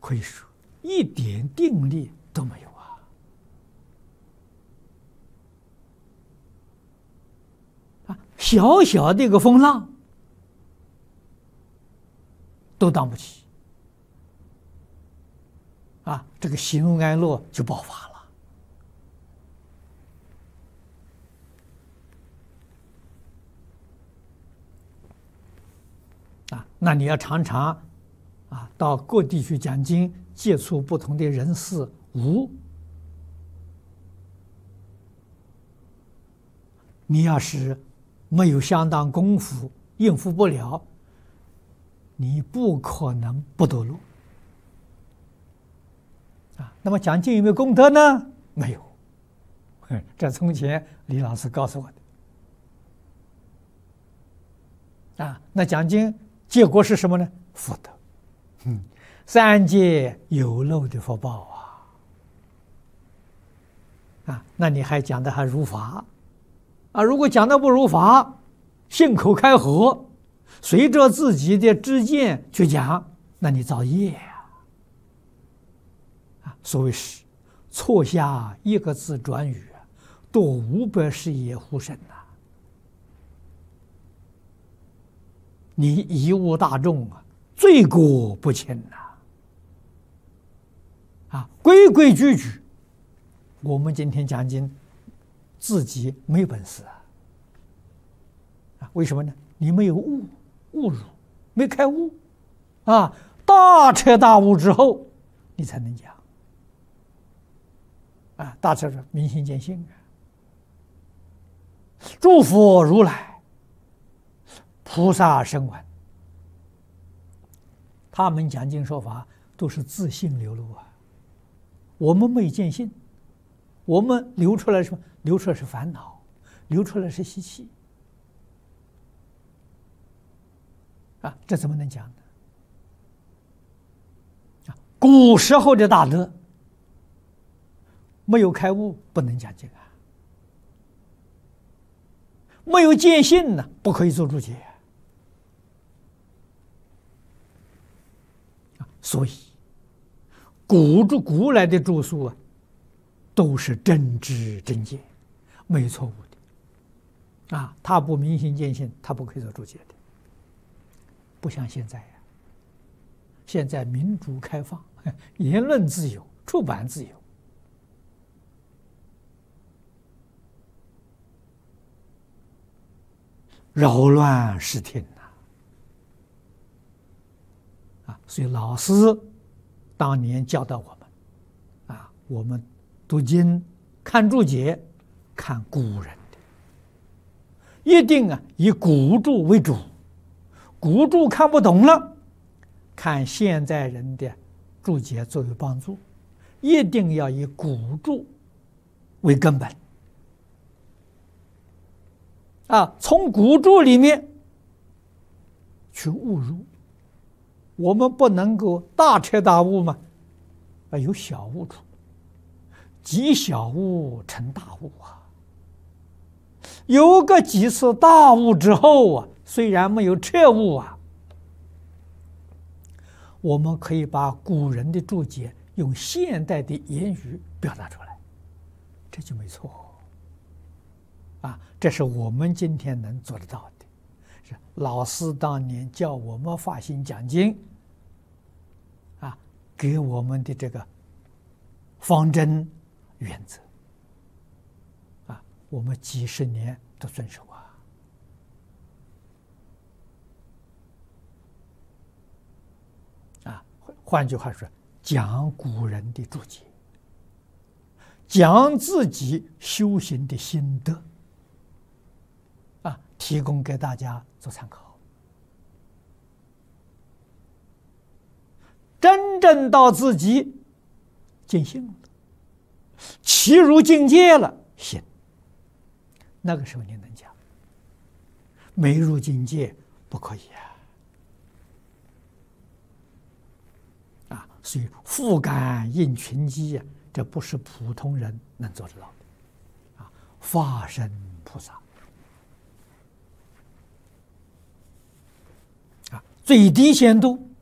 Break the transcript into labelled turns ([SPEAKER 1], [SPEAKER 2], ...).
[SPEAKER 1] 可以说一点定力都没有小小的一个风浪都挡不起这个喜怒哀乐就爆发了那你要常常到各地去讲经，接触不同的人事物，你要是没有相当功夫，应付不了，你不可能不堕落那么讲经有没有功德呢？没有。这从前李老师告诉我的那讲经结果是什么呢？福德。三界有漏的福报那你还讲的还如法如果讲的不如法，信口开河，随着自己的知见去讲，那你造业所谓是错下一个字转语，堕500世业护身你贻误大众罪过不轻规规矩矩，我们今天讲经自己没本事为什么呢？你没有悟入，没开悟大彻大悟之后你才能讲大彻明心见性诸佛如来菩萨声闻，他们讲经说法都是自性流露我们没见性，我们流出来什么？流出来是烦恼，流出来是习气这怎么能讲呢？古时候的大德没有开悟，不能讲经没有见性呢，不可以做注解所以古来的著述都是真知真见，没有错误的他不明心见性，他不可以做注解的。不像现在现在民主开放，言论自由，出版自由扰乱视听所以老师当年教导我们我们读经看注解，看古人的，一定以古注为主，古注看不懂了，看现在人的注解作为帮助，一定要以古注为根本从古注里面去悟入。我们不能够大彻大悟嘛，有小悟处，积小悟成大悟有个几次大悟之后虽然没有彻悟我们可以把古人的注解用现代的言语表达出来，这就没错这是我们今天能做得到的。是老师当年教我们发心讲经给我们的这个方针原则我们几十年都遵守换句话说，讲古人的注解，讲自己修行的心得提供给大家做参考。真正到自己见性了，契入境界了，行，那个时候你能讲。没入境界不可以所以复感应群机这不是普通人能做得到的法身菩萨最低限度